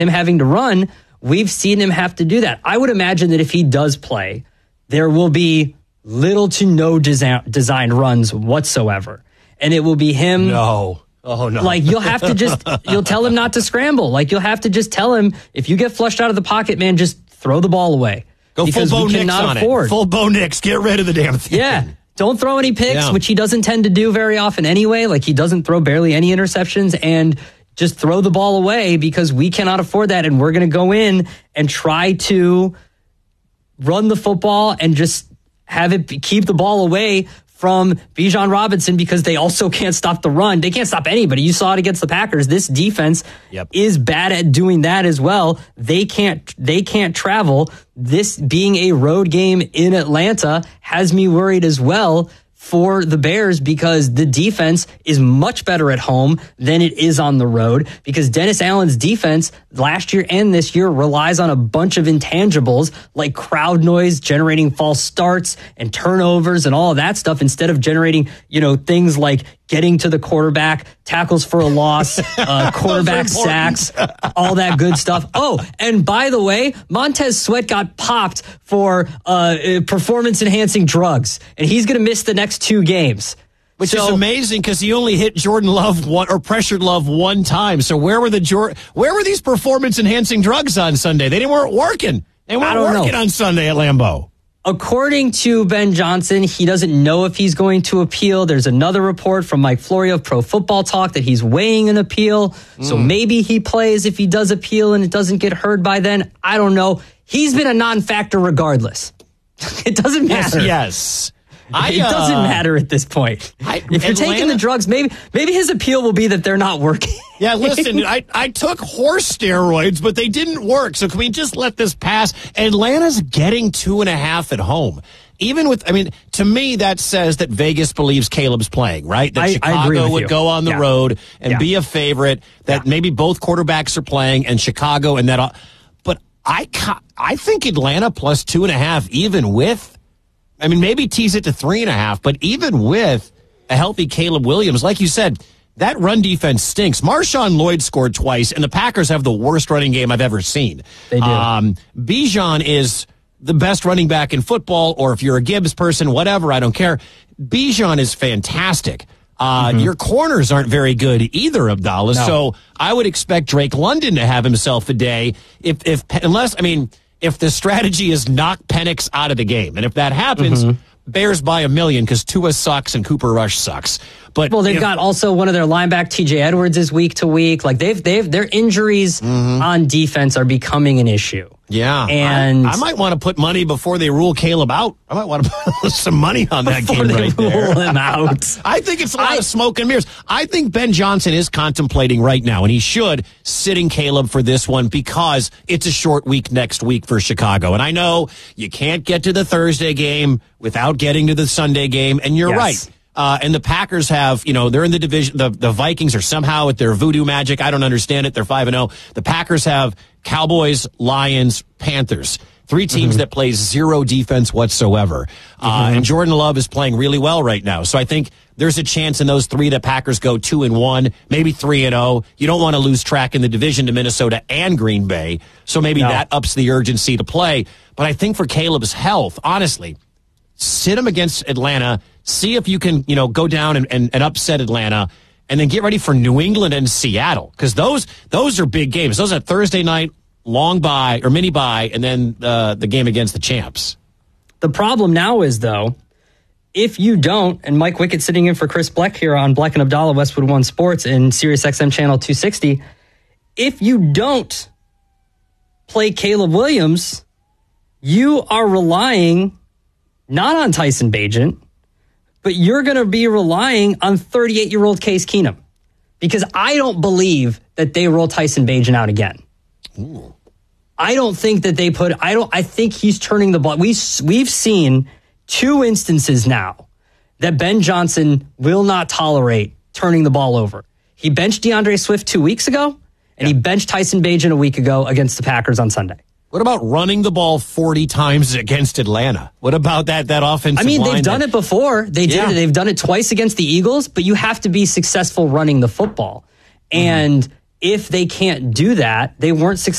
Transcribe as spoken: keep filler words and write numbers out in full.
him having to run, we've seen him have to do that. I would imagine that if he does play, there will be little to no design, designed runs whatsoever. And it will be him. No. Oh, no. Like, you'll have to just, you'll tell him not to scramble. Like, you'll have to just tell him, if you get flushed out of the pocket, man, just throw the ball away. Go full Bo Nix on afford. it. Full Bo Nix. Get rid of the damn thing. Yeah. Don't throw any picks, Yeah. which he doesn't tend to do very often anyway. Like, he doesn't throw barely any interceptions, and just throw the ball away, because we cannot afford that. And we're going to go in and try to run the football and just have it be, keep the ball away from Bijan Robinson, because they also can't stop the run. They can't stop anybody. You saw it against the Packers. This defense yep. is bad at doing that as well. They can't, they can't travel. This being a road game in Atlanta has me worried as well for the Bears, because the defense is much better at home than it is on the road, because Dennis Allen's defense last year and this year relies on a bunch of intangibles like crowd noise, generating false starts and turnovers and all of that stuff, instead of generating, you know, things like getting to the quarterback, tackles for a loss, uh, quarterback sacks, all that good stuff. Oh, and by the way, Montez Sweat got popped for uh, performance-enhancing drugs, and he's going to miss the next two games. Which so, is amazing, because he only hit Jordan Love one, or pressured Love one time. So where were the Jor- where were these performance-enhancing drugs on Sunday? They didn't weren't working. They weren't working know. on Sunday at Lambeau. According to Ben Johnson, he doesn't know if he's going to appeal. There's another report from Mike Florio of Pro Football Talk that he's weighing an appeal. Mm. So maybe he plays if he does appeal and it doesn't get heard by then. I don't know. He's been a non-factor regardless. It doesn't matter. Yes. yes. I, it doesn't uh, matter at this point. I, if you're Atlanta, taking the drugs, maybe maybe his appeal will be that they're not working. Yeah, listen, I, I took horse steroids, but they didn't work. So can we just let this pass? Atlanta's getting two and a half at home. Even with, I mean, to me, that says that Vegas believes Caleb's playing, right? That I, Chicago I would you. go on the yeah. road and yeah. be a favorite, that yeah. maybe both quarterbacks are playing, and Chicago and that. But I, I think Atlanta plus two and a half, even with, I mean, maybe tease it to three and a half, but even with a healthy Caleb Williams, like you said, that run defense stinks. Marshawn Lloyd scored twice, and the Packers have the worst running game I've ever seen. They do. Um, Bijan is the best running back in football, or if you're a Gibbs person, whatever, I don't care. Bijan is fantastic. Uh, mm-hmm. Your corners aren't very good either, Abdallah. No. So I would expect Drake London to have himself a day, if, if unless, I mean, if the strategy is knock Penix out of the game. And if that happens, mm-hmm. Bears by a million, because Tua sucks and Cooper Rush sucks. But well, they've if, got also one of their linebackers, T J Edwards, is week to week. Like they've they've their injuries mm-hmm. on defense are becoming an issue. Yeah, and I, I might want to put money before they rule Caleb out. I might want to put some money on that before game they right rule there. him out. I think it's a lot I, of smoke and mirrors. I think Ben Johnson is contemplating right now, and he should, sitting Caleb for this one, because it's a short week next week for Chicago. And I know you can't get to the Thursday game without getting to the Sunday game, and you're yes. right. Uh, and the Packers have, you know, they're in the division. The, the Vikings are somehow with their voodoo magic. I don't understand it. They're five and oh. The Packers have Cowboys, Lions, Panthers. Three teams mm-hmm. that play zero defense whatsoever. Mm-hmm. Uh, and Jordan Love is playing really well right now. So I think there's a chance in those three that Packers go two and one, maybe three and oh. You don't want to lose track in the division to Minnesota and Green Bay. So maybe no. that ups the urgency to play. But I think for Caleb's health, honestly, sit him against Atlanta. See if you can, you know, go down and, and, and upset Atlanta, and then get ready for New England and Seattle, because those those are big games. Those are Thursday night, long bye or mini bye, and then uh, the game against the champs. The problem now is, though, if you don't, and Mike Wickett sitting in for Chris Bleck here on Bleck and Abdallah, Westwood One Sports and Sirius X M Channel two sixty, if you don't play Caleb Williams, you are relying not on Tyson Bagent, but you're going to be relying on thirty-eight-year-old Case Keenum, because I don't believe that they roll Tyson Bagent out again. Ooh. I don't think that they put, I don't, I think he's turning the ball. We, we've seen two instances now that Ben Johnson will not tolerate turning the ball over. He benched DeAndre Swift two weeks ago, and yeah. he benched Tyson Bagent a week ago against the Packers on Sunday. What about running the ball forty times against Atlanta? What about that that offensive I mean, line they've done that, it before. They did yeah. it. They've done it twice against the Eagles, but you have to be successful running the football. Mm-hmm. And if they can't do that, they weren't successful.